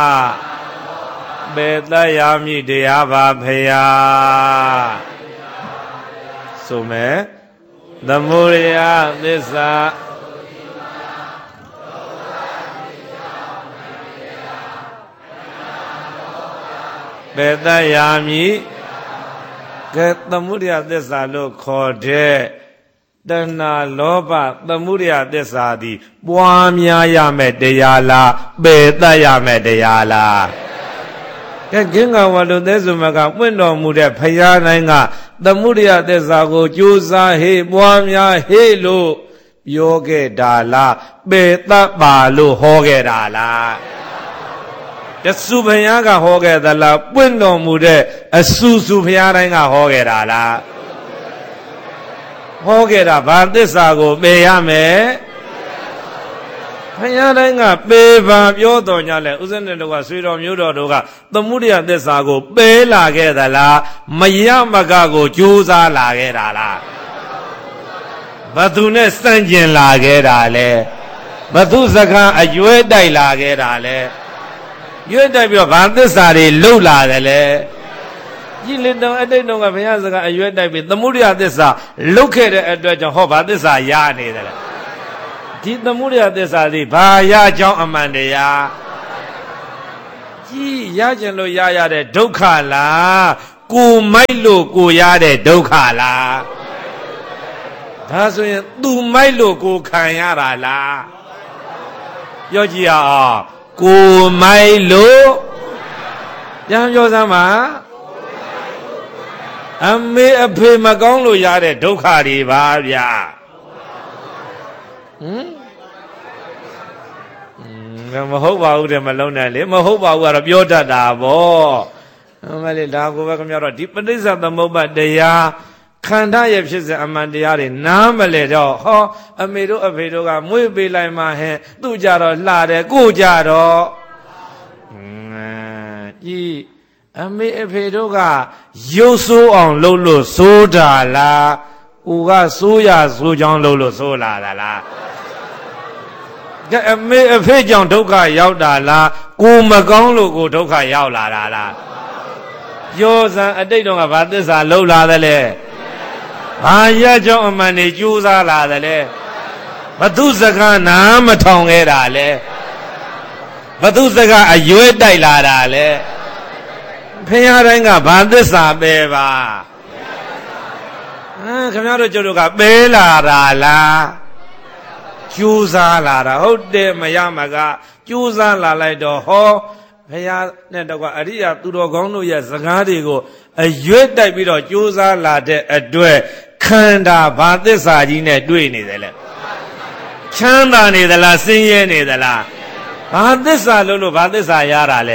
ဘေတယာမိတရားပါဖယာဆိုမဲ့သမုဒယသစ္စာဘေတယာမိကဲသမုဒယသစ္စာလို့ခေါ်တဲ့တဏှာလောဘသမုဒယသစ္စာသည်ပွားများရမယ်တရားလားပေတတ်ရမယ်တရားလားကဲဂင်္ဂဝါလူသစ္စုမကပွင့်တော်မူတဲ့ဖရာတိုင်းကသမုဒယသစ္စာကိုကြိုးစားဟေ့ပွားများဟေ့လို့ပြောခဲ့တာလားပေတတ်ပါလို့ဟောခဲ့တာလားတဆုဘုရားကဟောခဲ့သလားပွင့်တော်မူတဲ့အဆူဆူဘုရားတိုင်းကဟောခဲ့တာလားဟောခဲ့တာဘာသစ္စာကိုပေရမယ်ဘုရားတိုင်းကပေပါပြောတော်ကြလဲဥစ္စနဲ့တို့ကဆွေတော်မျိုးတော်တို့ကသမုဒယသစ္စာကိုပေလာခဲ့သလားမရမကကိုကြိုးစားလာခဲ့တာလားဘသူနဲ့စန့်ကျင်လာခဲ့တာလဲဘသူစကားအရွယ်တိုက်လာခဲ့တာလဲရွယ်တိုက်ပြီးတော့ဘာသစ္စာတွေလှုပ်လာတယ်လဲကြည်လင်တော်အတိတ်တော်ကဘုရားစကားအရွယ်တိုက်ပြီးသမုဒယသစ္စာလှုပ်ခဲ့တဲ့အတွက်ကြောင့်ဟောဘာသစ္စာရနေတယ်လဲဒီသမုဒယသစ္စာသည်ဘာရကြောင်းအမှန်တရားကြည်ရခြင်းလို့ရရတဲ့ဒုက္ခလားကိုမိုက်လို့ကိုရတဲ့ဒုက္ခလားဒါဆိုရင်သူမိုက်လို့ကိုခံရတာလားပြောကြည့်ရအောင်ကိုမိုက်လို့ပြန်ပြောစမ်းပါအမေအဖေမကောင်းလို့ရတဲ့ဒုက္ခတွေပါဗျာမဟုတ်ပါဘူးတဲ့မလုံးနဲ့လေမဟုတ်ပါဘူးကတော့ပြောတတ်တာဗောမလေးဒါကိုပဲခင်ဗျားတို့ဒီပဋိစ္စသမုပ္ပါတရားခန္ဓာရဲ့ဖြစ်စဉ်အမှန်တရားတွေနားမလဲတော့ဟောအမေတို့အဖေတို့ကမွေးပေးလိုက်မှဟဲ့သူ့ကြတော့လှတယ်ကိုကြတော့ကြည်အမေအဖေတို့ကရုပ်ဆိုးအောင်လုပ်လို့ဆိုးတာလားကိုကဆိုးရဆိုးချောင်းလုပ်လို့ဆိုးလာတာလားကဲအမေအဖေကြောင့်ဒုက္ခရောက်တာလားကိုမကောင်းလို့ကိုဒုက္ခရောက်လာတာလားပြောစံအတိတ်တော့ကဘာသစ္စာလှုပ်လာတယ်လဲဘာရကြောင့်အမှန်နေကြိုးစားလာတယ်လဲဘသူစကားနားမထောင်ခဲ့တာလဲဘသူစကားအရွယ်တိုက်လာတာလဲဖရာတိုင်းကဘာသစ္စာပဲပါခင်ဗျားတို့ကျတို့ကပဲလာတာလားကြိုးစားလာတာဟုတ်တယ်မရမကကြိုးစားလာလိုက်တော့ဟောဘုရားနဲ့တော့ကအရိယာသူတော်ကောင်းတို့ရဲ့စကားတွေကိုအရွက်တိုက်ပြီးတော့ကြိုးစားလာတဲ့အတွက်ခန္ဓာဘာသစ္စာကြီးနဲ့တွေ့နေတယ်လေချမ်းသာနေသလားဆင်းရဲနေသလားဘာသစ္စာလို့ဘာသစ္စာရတာလဲ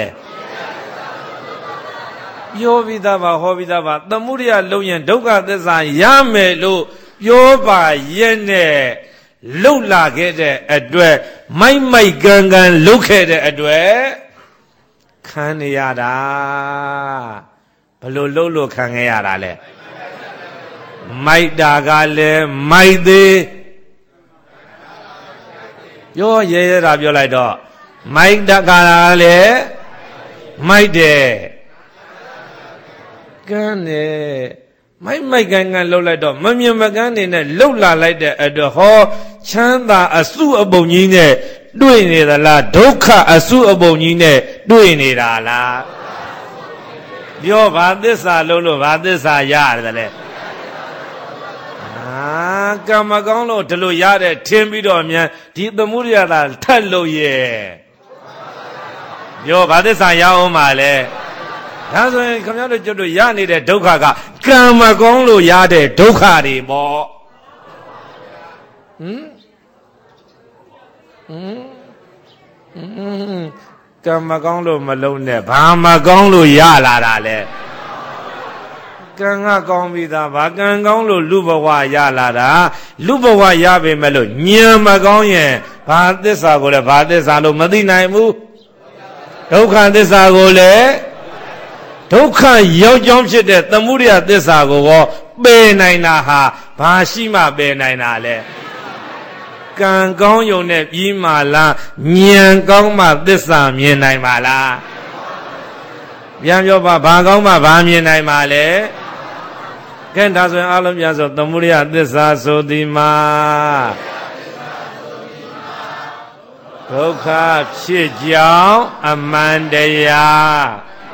ပြောပြီးသားပါဟောပြီးသားပါသမုဒယလုံရင်ဒုက္ခသစ္စာရမယ်လို့ပြောပါရဲ့နဲ့လှုပ်လာခဲ့တဲ့အတွက်မိုက်မိုက်ကန်းကန်လှုပ်ခဲ့တဲ့အတွက်ခံနေရတာဘလို့လှုပ်လို့ခံခဲ့ရတာလဲမိုက်တာကလည်းမိုက်သေးပြောရဲရဲတာပြောလိုက်တော့မိုက်တာကလည်းမိုက်တယ်ကန်းတယ်မိုက်ကန်လှုပ်လိုက်တော့မမြင်မကန်းနေနဲ့လှုပ်လာလိုက်တဲ့အတွက်ဟောချမ်းသာအစုအပုံကြီးနဲ့တွေ့နေသလားဒုက္ခအစုအပုံကြီးနဲ့တွေ့နေတာလားပြောဘာသစ္စာလို့ဘာသစ္စာရတယ်လဲကံမကောင်းလို့ဒီလိုရတဲ့ထင်ပြီးတော့မြန်ဒီသမုဒယသာထက်လို့ရဲ့ပြောဘာသစ္စာရအောင်ပါလဲဒါဆိုရင်ခင်ဗျားတို့ကျွတ်တို့ရနေတဲ့ဒုက္ခကကံမကောင်းလို့ရတဲ့ဒုက္ခတွေပေါ့ကံမကောင်းလို့မလုံးနဲ့ဘာမကောင်းလို့ရလာတာလဲကံကကောင်းပြီးသားဘာကံကောင်းလို့လူဘဝရလာတာလူဘဝရပေမဲ့လို့ဉာဏ်မကောင်းရင်ဘာသစ္စာကိုလဲဘာသစ္စာလို့မသိနိုင်ဘူးဒုက္ခသစ္စာကိုလည်းဒုက္ခရောက်ကြောင်းဖြစ်တဲ့သမုဒယသစ္စာကိုပယ်နိုင်တာဟာဘာရှိမှပယ်နိုင်တာလဲကံကောင်းယုံနဲ့ပြီးမှလားဉာဏ်ကောင်းမှသစ္စာမြင်နိုင်ပါလားပြန်ပြောပါဘာကောင်းမှဘာမြင်နိုင်ပါလဲကဲဒါဆိုရင်အလုံးပြန်ဆိုသမုဒယသစ္စာဆိုသည်မှာဒုက္ခဖြစ်ကြောင်းအမှန်တရား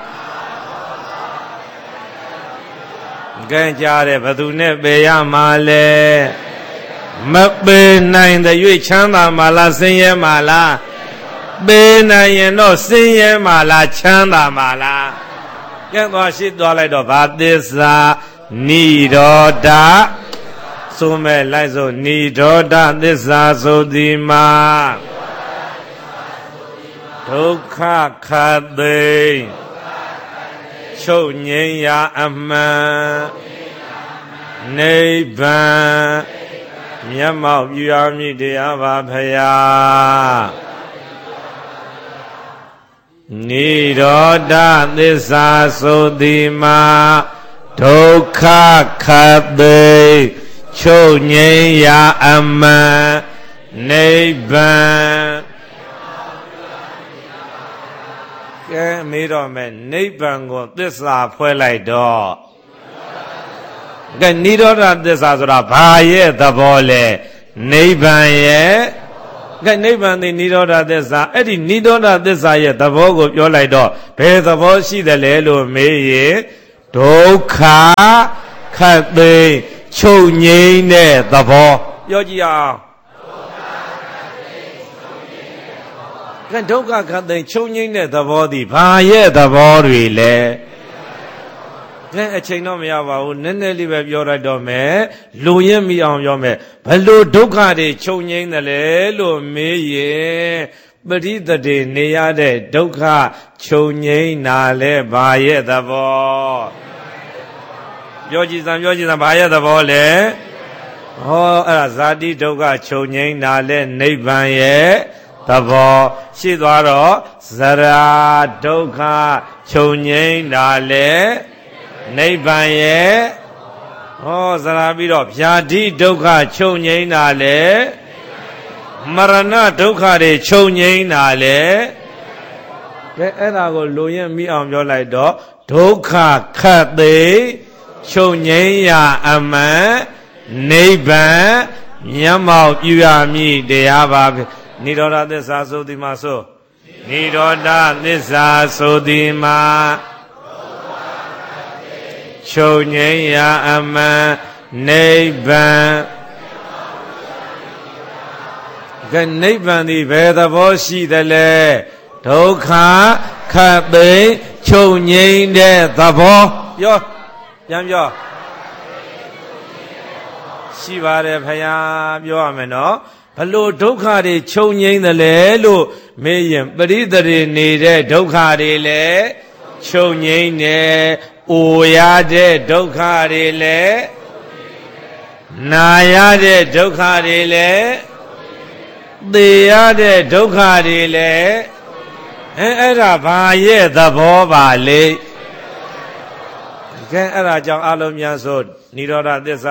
ကဲကြားတယ်ဘသူနဲ့ပေရမှာလဲမပေနိုင်တဲ့၍ချမ်းသာမှာလားဆင်းရဲမှာလားပေနိုင်ရင်တော့ဆင်းရဲမှာလားချမ်းသာမှာလားကဲသွားရှိသွားလိုက်တော့ဘာသစ္စာနိရောဓဆိုမဲ့လိုက်ဆိုနိရောဓသစ္စာဆိုသည်မှာဒုက္ခခတ်သိချုပ်ငြိမ်းရာအမှန်နိဗ္ဗာန်မျက်မှောက်ပြုရမည်တရားပါဖရာနိရောဓသစ္စာဆိုသည်မှာဒုက္ခခတ်သိချုပ်ငြိမ်းရာအမှန်နိဗ္ဗာန်ကဲမေးတော့မယ်နိဗ္ဗာန်ကိုသစ္စာဖွဲ့လိုက်တော့ကဲနိရောဓသစ္စာဆိုတာဘာရဲ့သဘောလဲနိဗ္ဗာန်ရဲ့ကဲနိဗ္ဗာန်သိနိရောဓသစ္စာအဲ့ဒီနိရောဓသစ္စာရဲ့သဘောကိုပြောလိုက်တော့ဘယ်သဘောရှိတယ်လဲလို့မေးရင်ဒုက္ခခတ်သိချုပ်ငြိမ်းတဲ့သဘောပြောကြည့်အောင်ကဲဒုက္ခခတ်သိချုပ်ငြိမ်းတဲ့သဘောသည်ဘာရဲ့သဘောတွေလဲကဲအချိန်တော့မရပါဘူးနည်းနည်းလေးပဲပြောလိုက်တော့မယ်လူရင်းမိအောင်ပြောမယ်ဘလို့ဒုက္ခတွေချုပ်ငြိမ်းတယ်လဲလို့မေးရင်ပရိသတေနေရတဲ့ဒုက္ခချုပ်ငြိမ်းတာလဲဘာရဲ့သဘောပြောကြည့်စမ်းဘာရဲ့သဘောလဲဟောအဲ့ဒါဇာတိဒုက္ခချုပ်ငြိမ်းတာလဲနိဗ္ဗာန်ရဲ့သဘောရှိသွားတော့ဇရာဒုက္ခချုပ်ငြိမ်းတာလဲနိဗ္ဗာန်ရဲ့ဟောဇရာပြီးတော့ဗျာတိဒုက္ခချုပ်ငြိမ်းတာလေမရဏဒုက္ခတွေချုပ်ငြိမ်းတာလေကဲအဲ့ဒါကိုလူရင်မိအောင်ပြောလိုက်တော့ဒုက္ခခတ်သိချုပ်ငြိမ်းရာအမှန်နိဗ္ဗာန်မျက်မှောက်ပြုရမည်တရားပါနိရောဓသစ္စာဆိုသည်မှာဆိုနိရောဓသစ္စာဆိုသည်မှာချုပ်ငြိမ်းရာအမှန်နိဗ္ဗာန်ကဲနိဗ္ဗာန်ဒီဘယ်သဘောရှိသလဲဒုက္ခခတ်သိချုပ်ငြိမ်းတဲ့သဘောပြောပြန်ပြောရှိပါတယ်ဖယားပြောရမယ်နော်ဘလို့ဒုက္ခတွေချုပ်ငြိမ်းသလဲလို့မေးရင်ပရိသေတွေနေတဲ့ဒုက္ခတွေလည်းချုပ်ငြိမ်းတယ်အိုရတဲ့ဒုက္ခတွေလည်းနာရတဲ့ဒုက္ခတွေလည်းသေရတဲ့ဒုက္ခတွေလည်းအဲ့ဒါဘာရဲ့သဘောပါလေကဲအဲ့ဒါကြောင့်အလုံးများဆိုနိရောဓသစ္စာ